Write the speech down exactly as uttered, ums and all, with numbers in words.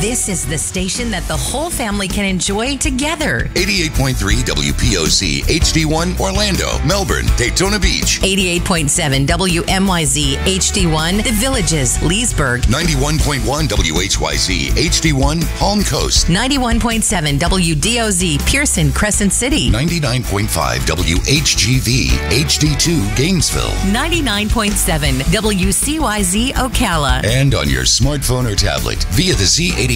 This is the station that the whole family can enjoy together. eighty-eight point three W P O C H D one Orlando, Melbourne, Daytona Beach. eighty-eight point seven W M Y Z H D one The Villages, Leesburg. ninety-one point one W H Y Z H D one Palm Coast. ninety-one point seven W D O Z Pearson, Crescent City. ninety-nine point five W H G V H D two Gainesville. ninety-nine point seven W C Y Z Ocala. And on your smartphone or tablet via the Z eighty